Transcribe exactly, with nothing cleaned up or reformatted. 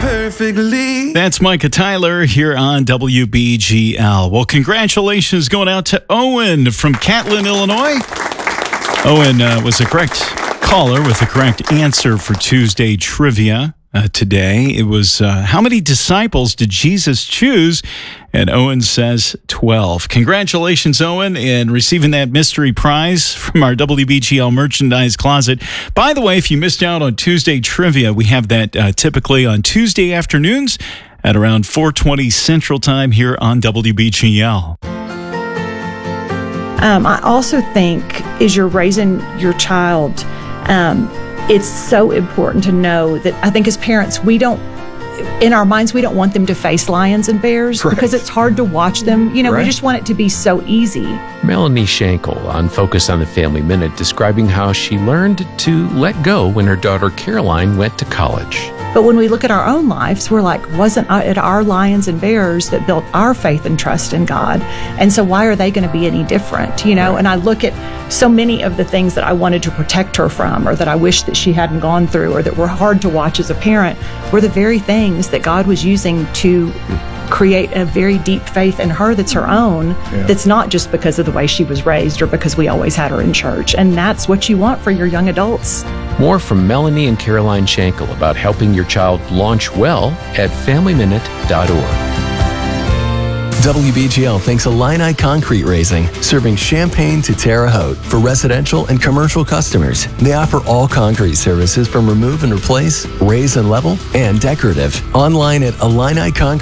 perfectly. That's Micah Tyler here on W B G L. Well, congratulations going out to Owen from Catlin, Illinois. Owen uh, was the correct caller with the correct answer for Tuesday trivia uh, today. It was, uh, how many disciples did Jesus choose? And Owen says twelve. Congratulations, Owen, in receiving that mystery prize from our W B G L merchandise closet. By the way, if you missed out on Tuesday trivia, we have that uh, typically on Tuesday afternoons at around four twenty Central Time here on W B G L. Um, I also think as you're raising your child, um, it's so important to know that I think as parents, we don't, in our minds, we don't want them to face lions and bears right. because it's hard to watch them. You know, right. we just want it to be so easy. Melanie Schenkel on Focus on the Family Minute describing how she learned to let go when her daughter Caroline went to college. But when we look at our own lives, we're like, wasn't it our lions and bears that built our faith and trust in God? And so why are they going to be any different? You know, and I look at so many of the things that I wanted to protect her from, or that I wish that she hadn't gone through, or that were hard to watch as a parent, were the very things that God was using to create a very deep faith in her that's her own, yeah. that's not just because of the way she was raised or because we always had her in church. And that's what you want for your young adults. More from Melanie and Caroline Schenkel about helping your child launch well at family minute dot org. W B G L thanks Illini Concrete Raising, serving Champaign to Terre Haute for residential and commercial customers. They offer all concrete services from remove and replace, raise and level, and decorative. Online at illini concrete